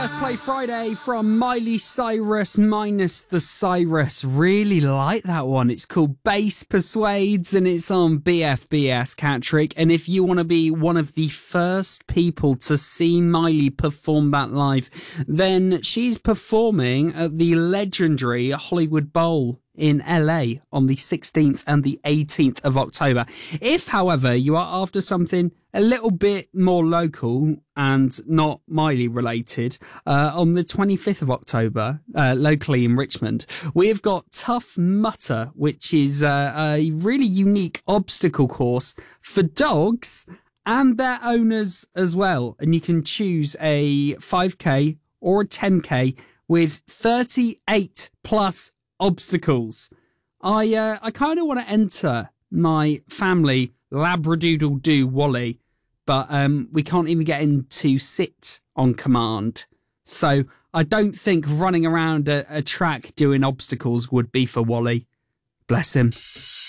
First Play Friday from Miley Cyrus minus the Cyrus. Really like that one. It's called Bass Persuades and it's on BFBS Cattrick. And if you want to be one of the first people to see Miley perform that live, then she's performing at the legendary Hollywood Bowl in LA on the 16th and the 18th of October. If, however, you are after something a little bit more local and not Miley related, on the 25th of October, locally in Richmond, we've got Tough Mudder, which is a really unique obstacle course for dogs and their owners as well. And you can choose a 5K or a 10K with 38 plus obstacles. I kind of want to enter my family Labradoodle-Doo Wally, but we can't even get him to sit on command. So I don't think running around a track doing obstacles would be for Wally. Bless him.